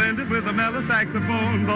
blended with a mellow saxophone.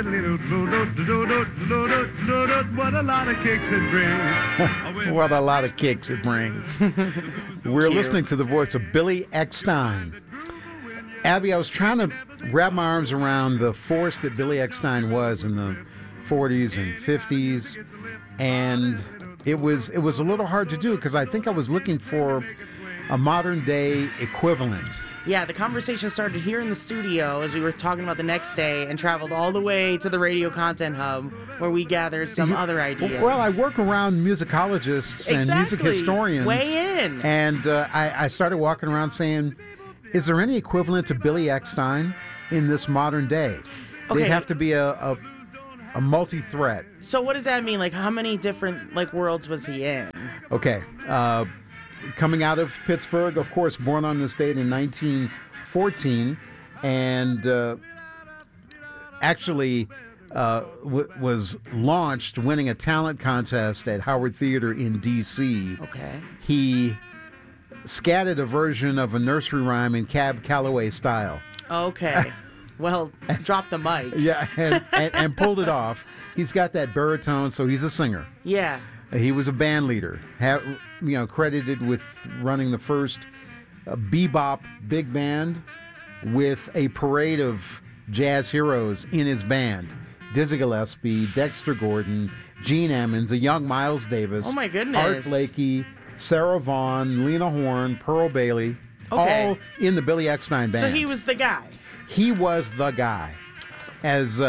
What a lot of kicks it brings. What a lot of kicks it brings. We're listening to the voice of Billy Eckstine. Abby, I was trying to wrap my arms around the force that Billy Eckstine was in the 40s and 50s, and it was a little hard to do because I think I was looking for a modern-day equivalent. Yeah, the conversation started here in the studio as we were talking about the next day and traveled all the way to the Radio Content Hub where we gathered some other ideas. Well, I work around musicologists and music historians. Weigh in. And I started walking around saying, is there any equivalent to Billy Eckstine in this modern day? Okay. They'd have to be a multi-threat. So what does that mean? Like, how many different worlds was he in? Okay. Coming out of Pittsburgh, of course, born on this date in 1914, and actually was launched winning a talent contest at Howard Theater in D.C. Okay. He scattered a version of a nursery rhyme in Cab Calloway style. Okay. Well, drop the mic. Yeah, and pulled it off. He's got that baritone, so he's a singer. Yeah. He was a band leader, credited with running the first bebop big band with a parade of jazz heroes in his band. Dizzy Gillespie, Dexter Gordon, Gene Ammons, a young Miles Davis. Oh, my goodness. Art Blakey, Sarah Vaughan, Lena Horne, Pearl Bailey, all in the Billy Eckstine band. So he was the guy. He was the guy. As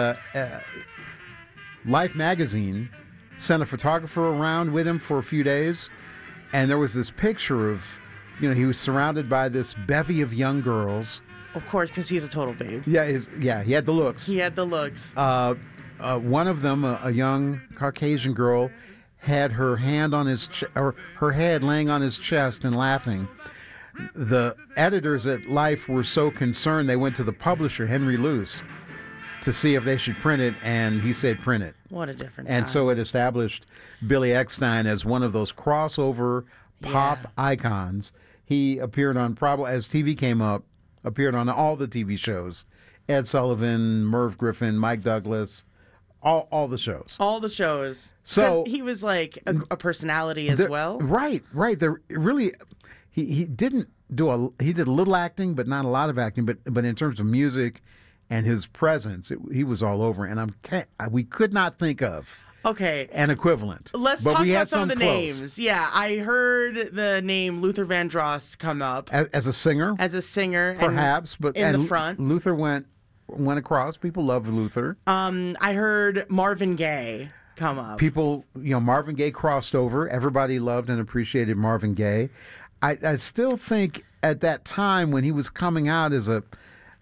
Life magazine sent a photographer around with him for a few days, and there was this picture of, he was surrounded by this bevy of young girls. Of course, because he's a total babe. Yeah, he had the looks. He had the looks. One of them, a young Caucasian girl, had her hand on or her head laying on his chest and laughing. The editors at Life were so concerned they went to the publisher, Henry Luce, to see if they should print it, and he said print it. What a different And time. so it established Billy Eckstine as one of those crossover pop icons. He appeared on, as TV came up, appeared on all the TV shows. Ed Sullivan, Merv Griffin, Mike Douglas, all the shows. All the shows. So he was like a personality as well. Right. There really, he didn't do he did a little acting, but not a lot of acting. But in terms of music and his presence, he was all over. And we could not think of an equivalent. Let's but talk we about had some of the close. names. Yeah, I heard the name Luther Vandross come up As a singer, perhaps, but in the front. Luther went across. People love Luther. I heard Marvin Gaye come up. People, Marvin Gaye crossed over. Everybody loved and appreciated Marvin Gaye. I still think at that time when he was coming out as a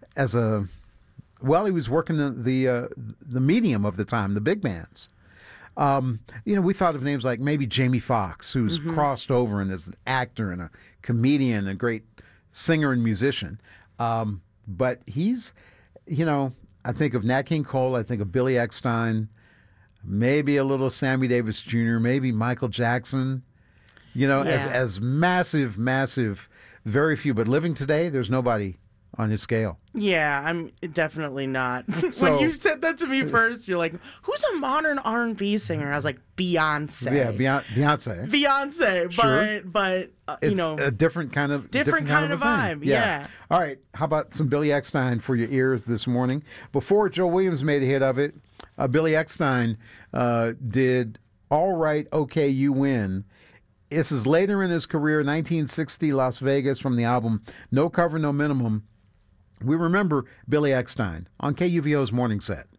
he was working the medium of the time, the big bands. We thought of names like maybe Jamie Foxx, who's crossed over and is an actor and a comedian, a great singer and musician. But he's, I think of Nat King Cole, I think of Billy Eckstine, maybe a little Sammy Davis Jr., maybe Michael Jackson, as massive, very few. But living today, there's nobody on his scale. Yeah, I'm definitely not. So, when you said that to me first, you're like, who's a modern R&B singer? I was like, Beyonce. Yeah, Beyonce. Beyonce, Sure. but it's a different kind of vibe. Yeah. All right, how about some Billy Eckstine for your ears this morning? Before Joe Williams made a hit of it, Billy Eckstine did All Right, Okay, You Win. This is later in his career, 1960, Las Vegas, from the album No Cover, No Minimum. We remember Billy Eckstine on KUVO's Morning Set.